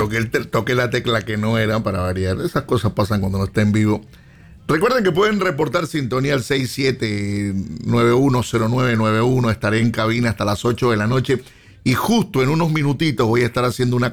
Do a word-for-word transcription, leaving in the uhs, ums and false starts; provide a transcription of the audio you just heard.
toqué, el, toqué la tecla que no era para variar. Esas cosas pasan cuando no está en vivo. Recuerden que pueden reportar sintonía al seis siete nueve uno cero nueve nueve uno. Estaré en cabina hasta las ocho de la noche y justo en unos minutitos voy a estar haciendo una